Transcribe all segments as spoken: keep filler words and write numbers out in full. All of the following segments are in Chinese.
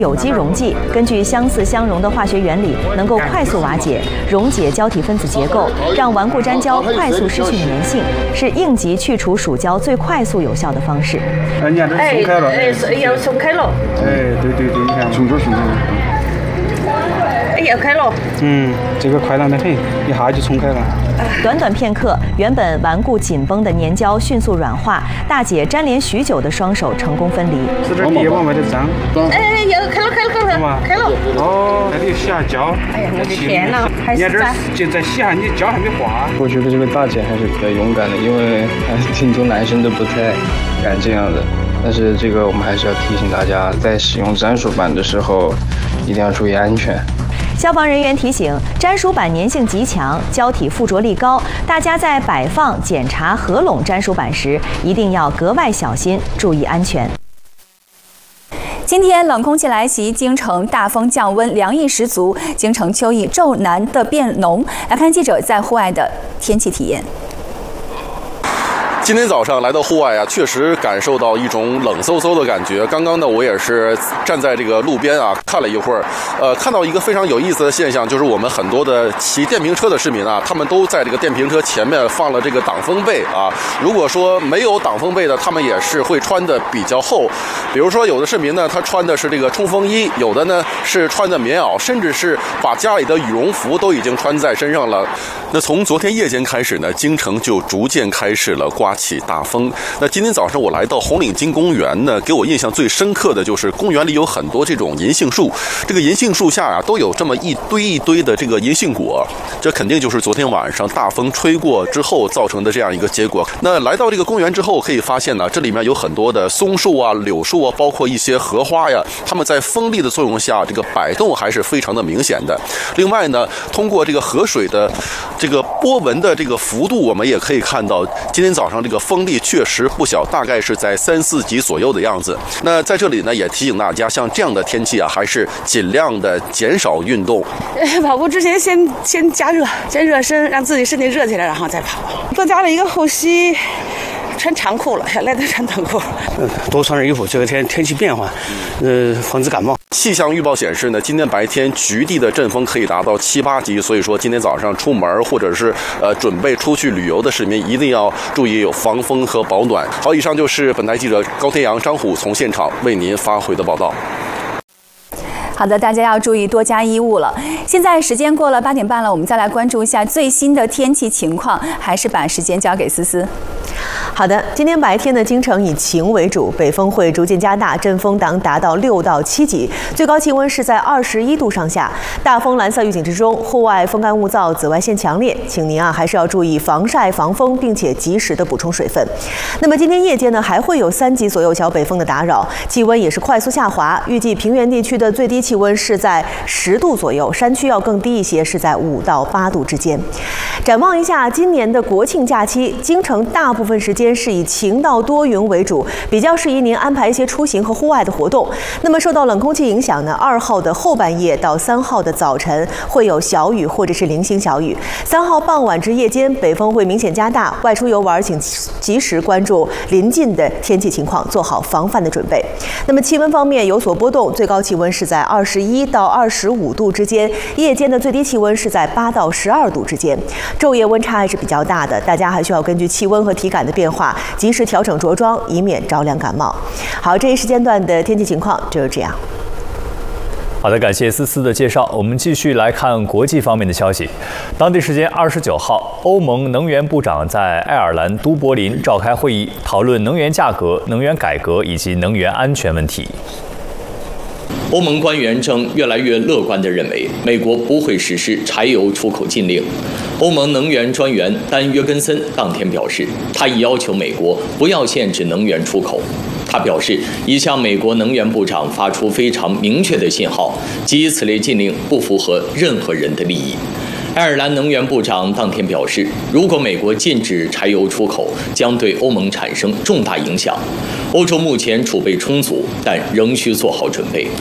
有机溶剂根据相似相容的化学原理，能够快速瓦解、溶解胶体分子结构，让顽固粘胶快速失去粘性，是应急去除鼠胶最快速有效的方式。 哎，你看这松开了， 哎，哎，要松开了。 哎，对对对，你看从这松开了。 哎，要开了。 嗯，这个快烂得很，一下就松开了。 短短片刻，原本顽固紧绷的粘胶迅速软化，大姐粘连许久的双手成功分离。 是这地方没得脏。 哎，要开了，开了，开了，开了。 哦，那里洗下胶。 哎呀，我的天哪！还是在就再洗下，你胶还没化。 我觉得这个大姐还是比较勇敢的，因为挺多男生都不太敢这样的。但是这个我们还是要提醒大家，在使用粘鼠板的时候，一定要注意安全。 消防人员提醒，粘鼠板粘性极强，胶体附着力高，大家在摆放、检查、合拢粘鼠板时，一定要格外小心，注意安全。 今天冷空气来袭，京城大风降温，凉意十足，京城秋意骤难的变浓。来看记者在户外的天气体验。 今天早上来到户外啊，确实感受到一种冷飕飕的感觉。刚刚呢，我也是站在这个路边啊，看了一会儿，呃，看到一个非常有意思的现象，就是我们很多的骑电瓶车的市民啊，他们都在这个电瓶车前面放了这个挡风被啊。如果说没有挡风被的，他们也是会穿的比较厚。比如说，有的市民呢，他穿的是这个冲锋衣，有的呢是穿的棉袄，甚至是把家里的羽绒服都已经穿在身上了。那从昨天夜间开始呢，京城就逐渐开始了刮起大风。那今天早上我来到红领巾公园呢，给我印象最深刻的就是公园里有很多这种银杏树，这个银杏树下啊都有这么一堆一堆的这个银杏果，这肯定就是昨天晚上大风吹过之后造成的这样一个结果。那来到这个公园之后，可以发现呢，这里面有很多的松树啊、柳树啊，包括一些荷花呀，它们在风力的作用下，这个摆动还是非常的明显的。另外呢，通过这个河水的这个波纹的这个幅度，我们也可以看到，今天早上这个风力确实不小，大概是在三四级左右的样子。那在这里呢，也提醒大家，像这样的天气啊，还是尽量的减少运动。 跑步之前先先加热，先热身，让自己身体热起来，然后再跑。多加了一个护膝。穿长裤了，来都穿短裤了。 嗯，多穿点衣服，这个天天气变化，呃，防止感冒。 气象预报显示呢，今天白天局地的阵风可以达到七八级，所以说今天早上出门或者是呃准备出去旅游的市民一定要注意有防风和保暖。好，以上就是本台记者高天阳、张虎从现场为您发回的报道。 好的，大家要注意多加衣物了。现在时间过了八点半了，我们再来关注一下最新的天气情况，还是把时间交给思思。 好的，今天白天的京城以晴为主，北风会逐渐加大，阵风档达到六到七级，最高气温是在二十一度上下。大风蓝色预警之中，户外风干物燥，紫外线强烈，请您啊还是要注意防晒防风，并且及时的补充水分。那么今天夜间呢，还会有三级左右小北风的打扰，气温也是快速下滑，预计平原地区的最低气温是在十度左右，山区要更低一些，是在五到八度之间。展望一下今年的国庆假期，京城大部分时间是以晴到多云为主，比较适宜您安排一些出行和户外的活动。那么受到冷空气影响呢，二号的后半夜到三号的早晨会有小雨或者是零星小雨。三号傍晚至夜间，北风会明显加大，外出游玩请及时关注临近的天气情况，做好防范的准备。那么气温方面有所波动，最高气温是在二十一到二十五度之间，夜间的最低气温是在八到十二度之间，昼夜温差还是比较大的，大家还需要根据气温和体感的变化及时调整着装，以免着凉感冒。好，这一时间段的天气情况就是这样。 好的，感谢思思的介绍。我们继续来看国际方面的消息。当地时间二十九号，欧盟能源部长在爱尔兰都柏林召开会议，讨论能源价格、能源改革以及能源安全问题。 欧盟官员正越来越乐观地认为，美国不会实施柴油出口禁令。欧盟能源专员丹约根森当天表示，他已要求美国不要限制能源出口。他表示，已向美国能源部长发出非常明确的信号，即此类禁令不符合任何人的利益。爱尔兰能源部长当天表示，如果美国禁止柴油出口，将对欧盟产生重大影响。欧洲目前储备充足，但仍需做好准备。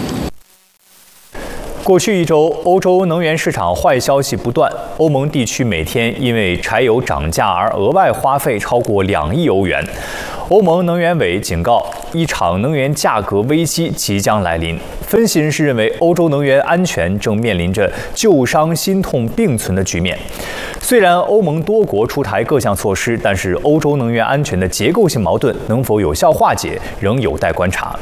过去一周，欧洲能源市场坏消息不断，欧盟地区每天因为柴油涨价而额外花费超过两亿欧元。 欧盟能源委警告，一场能源价格危机即将来临。分析人士认为，欧洲能源安全正面临着旧伤心痛并存的局面。虽然欧盟多国出台各项措施，但是欧洲能源安全的结构性矛盾能否有效化解，仍有待观察。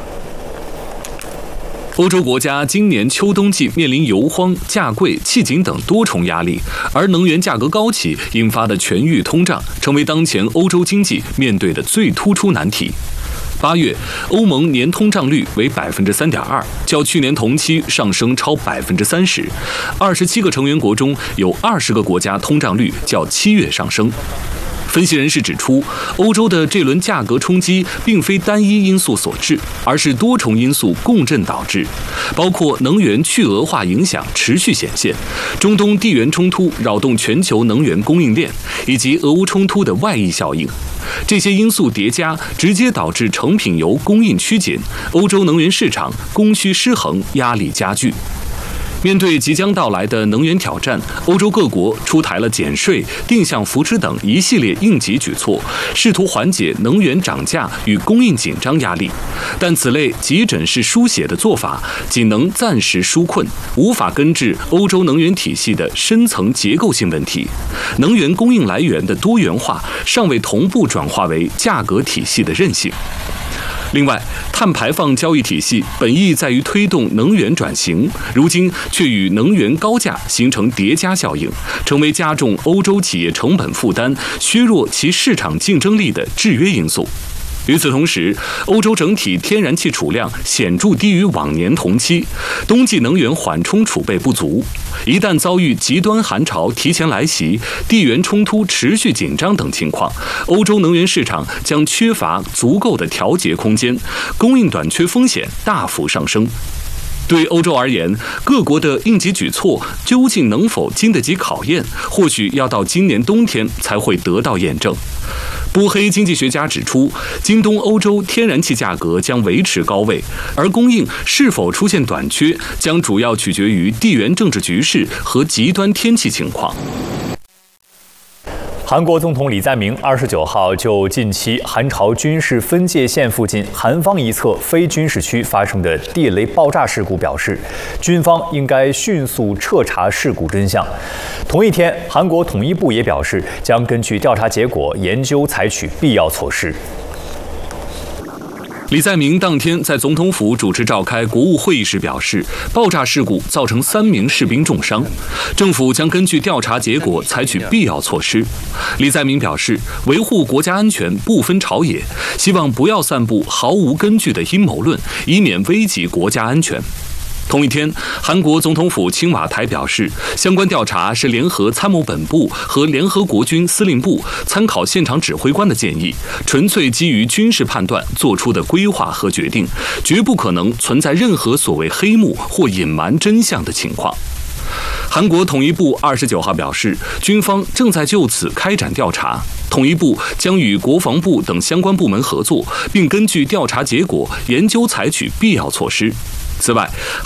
欧洲国家今年秋冬季面临油荒、价贵、气紧等多重压力，而能源价格高企引发的全域通胀，成为当前欧洲经济面对的最突出难题。八月，欧盟年通胀率为百分之三点二，较去年同期上升超百分之三十。二十七个成员国中有二十个国家通胀率较七月上升。分析人士指出，欧洲的这轮价格冲击并非单一因素所致，而是多重因素共振导致，包括能源去俄化影响持续显现，中东地缘冲突扰动全球能源供应链，以及俄乌冲突的外溢效应。这些因素叠加，直接导致成品油供应趋紧，欧洲能源市场供需失衡，压力加剧。面对即将到来的能源挑战，欧洲各国出台了减税、定向扶持等一系列应急举措，试图缓解能源涨价与供应紧张压力。但此类急诊式输血的做法，仅能暂时纾困，无法根治欧洲能源体系的深层结构性问题。能源供应来源的多元化尚未同步转化为价格体系的韧性。另外，碳排放交易体系本意在于推动能源转型，如今却与能源高价形成叠加效应，成为加重欧洲企业成本负担、削弱其市场竞争力的制约因素。与此同时，欧洲整体天然气储量显著低于往年同期，冬季能源缓冲储备不足。一旦遭遇极端寒潮提前来袭、地缘冲突持续紧张等情况，欧洲能源市场将缺乏足够的调节空间，供应短缺风险大幅上升。对欧洲而言，各国的应急举措究竟能否经得起考验，或许要到今年冬天才会得到验证。波黑经济学家指出，今冬欧洲天然气价格将维持高位，而供应是否出现短缺，将主要取决于地缘政治局势和极端天气情况。 韩国总统李在明二十九号就近期韩朝军事分界线附近韩方一侧非军事区发生的地雷爆炸事故表示，军方应该迅速彻查事故真相。同一天，韩国统一部也表示，将根据调查结果研究采取必要措施。 李在明当天在总统府主持召开国务会议时表示，爆炸事故造成三名士兵重伤，政府将根据调查结果采取必要措施。李在明表示，维护国家安全不分朝野，希望不要散布毫无根据的阴谋论，以免危及国家安全。同一天，韩国总统府青瓦台表示，相关调查是联合参谋本部和联合国军司令部参考现场指挥官的建议，纯粹基于军事判断做出的规划和决定，绝不可能存在任何所谓黑幕或隐瞒真相的情况。韩国统一部二十九号表示，军方正在就此开展调查，统一部将与国防部等相关部门合作，并根据调查结果研究采取必要措施。此外，